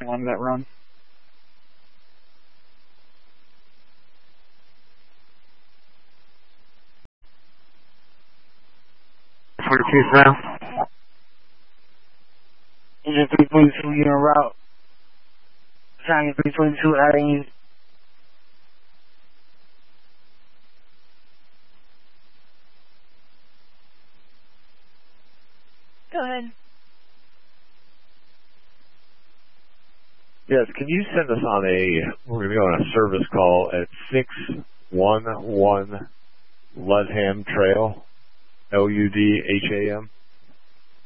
on that run. 42 now. Engine 322, you're en route. China 322 out of ease. Go ahead. Yes, can you send us on we're going to be on a service call at 611 Ludham Trail, Ludham.